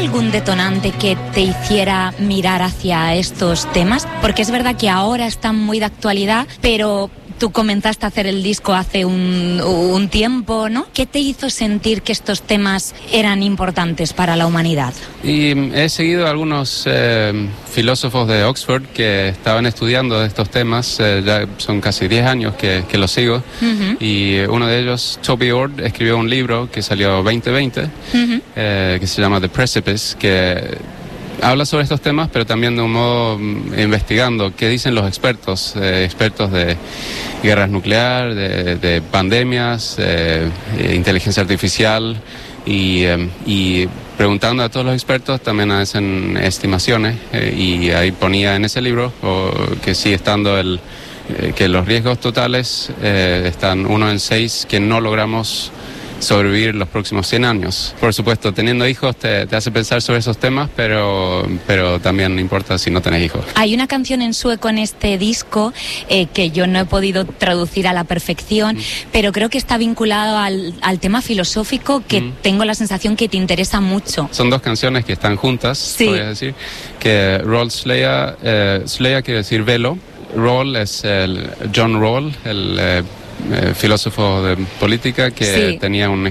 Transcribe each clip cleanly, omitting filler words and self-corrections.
algún detonante que te hiciera mirar hacia estos temas? Porque es verdad que ahora están muy de actualidad, pero tú comenzaste a hacer el disco hace un tiempo, ¿no? ¿Qué te hizo sentir que estos temas eran importantes para la humanidad? Y he seguido a algunos filósofos de Oxford que estaban estudiando estos temas, ya son casi 10 años que los sigo, y uno de ellos, Toby Ord, escribió un libro que salió 2020, que se llama The Precipice, que habla sobre estos temas, pero también de un modo investigando qué dicen los expertos de guerras nucleares, de pandemias, inteligencia artificial, y preguntando a todos los expertos también hacen estimaciones, y ahí ponía en ese libro que sigue estando que los riesgos totales están 1 en 6 que no logramos sobrevivir los próximos 100 años. Por supuesto, teniendo hijos te hace pensar sobre esos temas, pero también importa si no tenés hijos. Hay una canción en sueco en este disco que yo no he podido traducir a la perfección, pero creo que está vinculado al tema filosófico que tengo la sensación que te interesa mucho. Son 2 canciones que están juntas, sí. Podría decir, que Roald Sleya quiere decir velo. Rawls es John Rawls, el filósofo de política que sí. Tenía un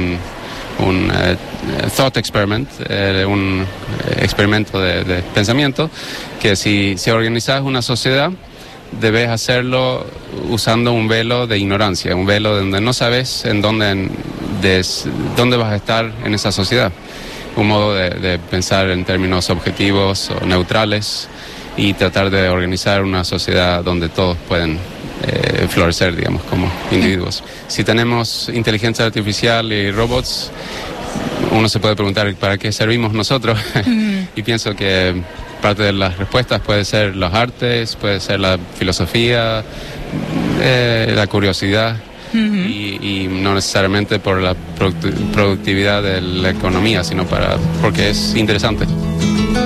thought experiment, un experimento de pensamiento, que si organizas una sociedad debes hacerlo usando un velo de ignorancia, un velo donde no sabes dónde vas a estar en esa sociedad. Un modo de pensar en términos objetivos o neutrales y tratar de organizar una sociedad donde todos pueden florecer, digamos, como individuos. Si tenemos inteligencia artificial y robots, uno se puede preguntar ¿para qué servimos nosotros? Y pienso que parte de las respuestas puede ser los artes, puede ser la filosofía, la curiosidad, y no necesariamente por la productividad de la economía, sino porque es interesante.